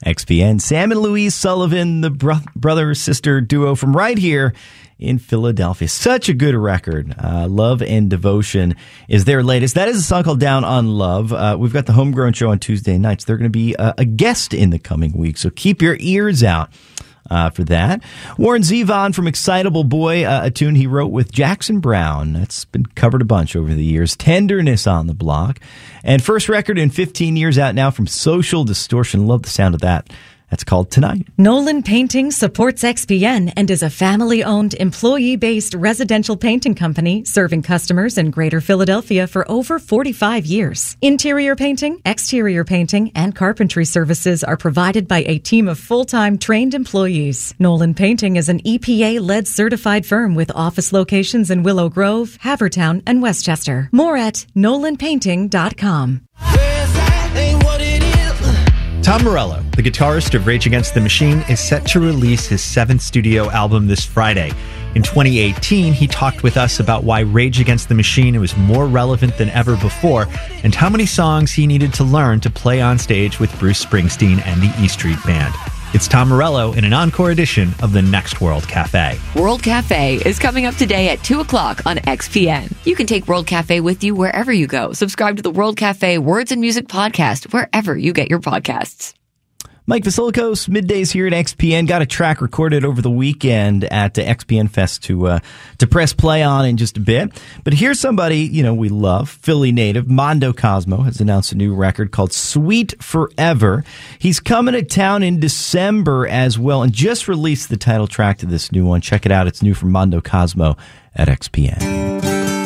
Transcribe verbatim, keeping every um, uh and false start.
X P N. Sam and Louise Sullivan, the bro- brother-sister duo from right here in Philadelphia. Such a good record. Uh, Love and Devotion is their latest. That is a song called Down on Love. Uh, we've got the Homegrown Show on Tuesday nights. They're going to be a, a guest in the coming week, so keep your ears out uh, for that. Warren Zevon from Excitable Boy, uh, a tune he wrote with Jackson Browne. That's been covered a bunch over the years. Tenderness on the Block. And first record in fifteen years out now from Social Distortion. Love the sound of that. That's called Tonight. Nolan Painting supports X P N and is a family-owned, employee-based residential painting company serving customers in Greater Philadelphia for over forty-five years. Interior painting, exterior painting, and carpentry services are provided by a team of full-time trained employees. Nolan Painting is an E P A-led certified firm with office locations in Willow Grove, Havertown, and Westchester. More at nolan painting dot com. Tom Morello, the guitarist of Rage Against the Machine, is set to release his seventh studio album this Friday. In twenty eighteen, he talked with us about why Rage Against the Machine was more relevant than ever before and how many songs he needed to learn to play on stage with Bruce Springsteen and the E Street Band. It's Tom Morello in an encore edition of the Next World Cafe. World Cafe is coming up today at two o'clock on X P N. You can take World Cafe with you wherever you go. Subscribe to the World Cafe Words and Music podcast wherever you get your podcasts. Mike Vasilikos, middays here at X P N. Got a track recorded over the weekend at the X P N Fest to uh, to press play on in just a bit. But here's somebody, you know, we love, Philly native. Mondo Cosmo has announced a new record called Sweet Forever. He's coming to town in December as well and just released the title track to this new one. Check it out. It's new from Mondo Cosmo at X P N.